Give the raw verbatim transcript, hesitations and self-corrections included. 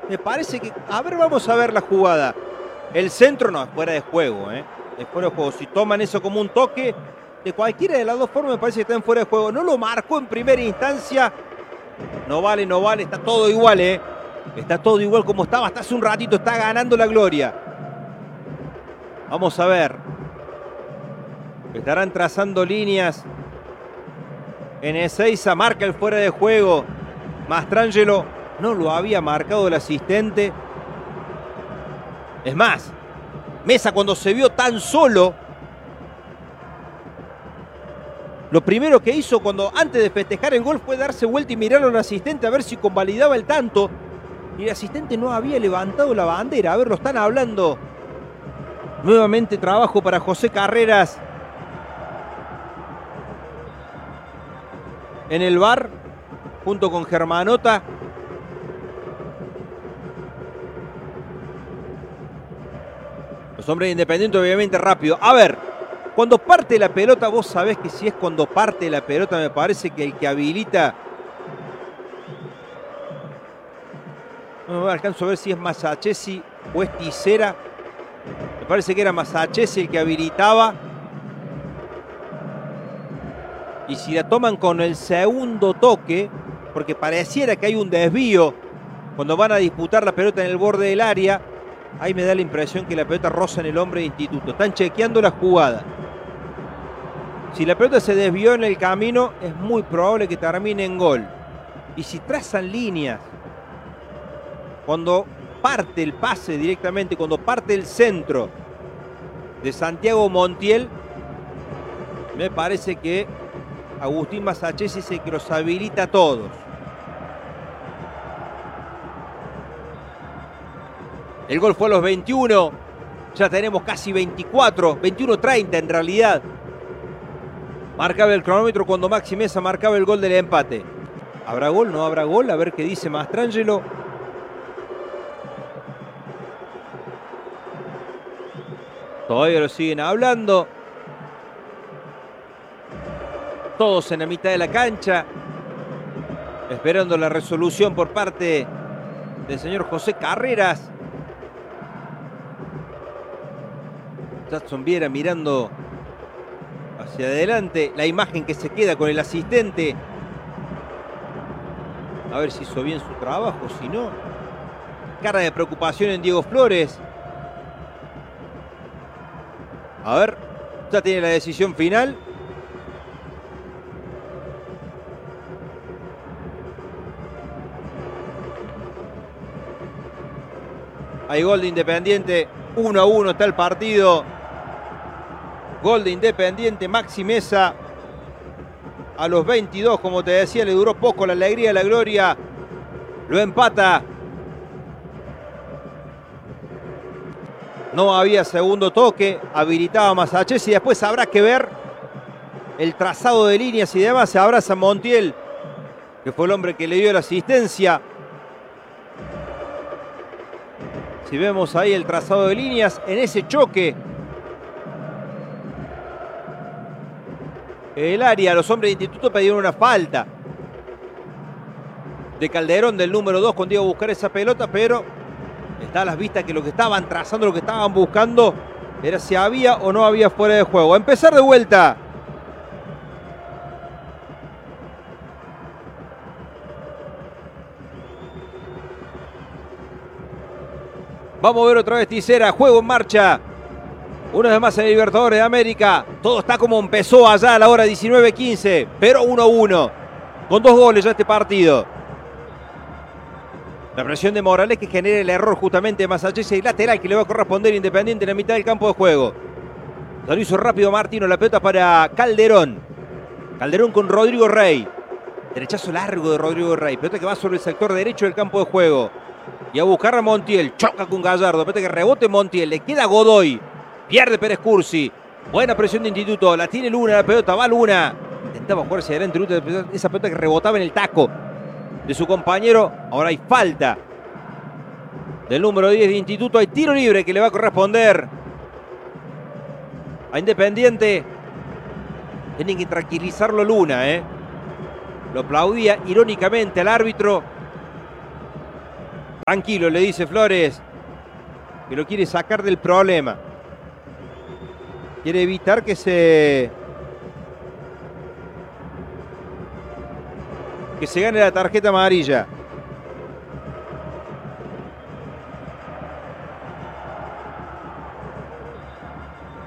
Me parece que... A ver, vamos a ver la jugada. El centro no, es fuera de juego, ¿eh? Es fuera de juego. Si toman eso como un toque, de cualquiera de las dos formas me parece que está en fuera de juego. No lo marcó en primera instancia. No vale, no vale, está todo igual, ¿eh? Está todo igual como estaba hasta hace un ratito. Está ganando la gloria. Vamos a ver. Estarán trazando líneas. En Ezeiza marca el fuera de juego. Mastrangelo no lo había marcado el asistente. Es más, Mesa cuando se vio tan solo, lo primero que hizo cuando antes de festejar el gol fue darse vuelta y mirarlo al asistente a ver si convalidaba el tanto. Y el asistente no había levantado la bandera. A ver, lo están hablando. Nuevamente trabajo para José Carreras en el V A R junto con Germanota. Los hombres de Independiente obviamente rápido. A ver, cuando parte la pelota, vos sabés que si es cuando parte la pelota, me parece que el que habilita... No alcanzo a ver si es Masachesi o es Tisera. Me parece que era Masachesi el que habilitaba. Y si la toman con el segundo toque, porque pareciera que hay un desvío cuando van a disputar la pelota en el borde del área, ahí me da la impresión que la pelota roza en el hombre de Instituto. Están chequeando la jugada. Si la pelota se desvió en el camino, es muy probable que termine en gol. Y si trazan líneas, cuando parte el pase directamente, cuando parte el centro de Santiago Montiel, me parece que Agustín Masachesi es el que los habilita a todos. El gol fue a los veintiuno. Ya tenemos casi veinticuatro, veintiuno treinta en realidad. Marcaba el cronómetro cuando Maxi Mesa marcaba el gol del empate. ¿Habrá gol? ¿No habrá gol? A ver qué dice Mastrangelo. Todavía lo siguen hablando. Todos en la mitad de la cancha, esperando la resolución por parte del señor José Carreras. Jackson Viera mirando hacia adelante. La imagen que se queda con el asistente. A ver si hizo bien su trabajo, si no. Cara de preocupación en Diego Flores. A ver, ya tiene la decisión final. Hay gol de Independiente, uno a uno está el partido. Gol de Independiente, Maxi Mesa. A los veintidós, como te decía, le duró poco la alegría, la gloria. Lo empata. No había segundo toque, habilitaba a Masachesi. Y después habrá que ver el trazado de líneas y demás. Se abraza Montiel, que fue el hombre que le dio la asistencia. Si vemos ahí el trazado de líneas en ese choque. El área, los hombres de Instituto pidieron una falta de Calderón del número dos con Diego a buscar esa pelota, pero está a las vistas que lo que estaban trazando, lo que estaban buscando era si había o no había fuera de juego. A empezar de vuelta. Vamos a ver otra vez Tisera, juego en marcha. Una vez más en el Libertadores de América. Todo está como empezó allá a la hora diecinueve quince, pero uno a uno. Con dos goles ya este partido. La presión de Morales que genera el error justamente de Masachesi, lateral que le va a corresponder Independiente en la mitad del campo de juego. Lo hizo rápido Martino, la pelota para Calderón. Calderón con Rodrigo Rey. Derechazo largo de Rodrigo Rey. Pelota que va sobre el sector derecho del campo de juego. Y a buscar a Montiel. Choca con Gallardo. Pelota que rebote Montiel. Le queda Godoy. Pierde Pérez Cursi. Buena presión de Instituto. La tiene Luna. La pelota va Luna. Intentaba jugar hacia adelante Luna. Esa pelota que rebotaba en el taco de su compañero. Ahora hay falta del número diez de Instituto. Hay tiro libre que le va a corresponder a Independiente. Tienen que tranquilizarlo Luna, ¿eh? Lo aplaudía irónicamente al árbitro. Tranquilo, le dice Flores, que lo quiere sacar del problema. Quiere evitar que se... que se gane la tarjeta amarilla.